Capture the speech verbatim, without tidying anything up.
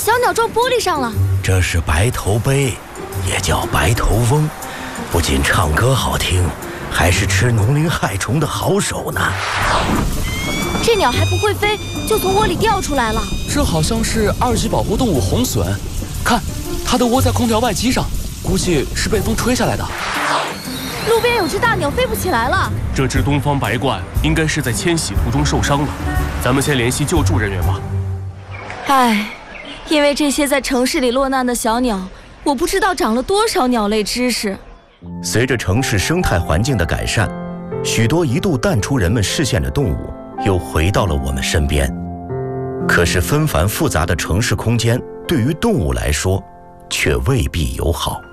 小鸟撞玻璃上了。 这是白头鹎，也叫白头翁，不仅唱歌好听，还是吃农林害虫的好手呢。 这鸟还不会飞，就从窝里掉出来了。 这好像是二级保护动物红隼，看，它的窝在空调外机上，估计是被风吹下来的。 路边有只大鸟飞不起来了。 这只东方白鹳应该是在迁徙途中受伤了，咱们先联系救助人员吧。 唉，因为这些在城市里落难的小鸟，我不知道长了多少鸟类知识。 随着城市生态环境的改善，许多一度淡出人们视线的动物又回到了我们身边。可是纷繁复杂的城市空间对于动物来说却未必友好。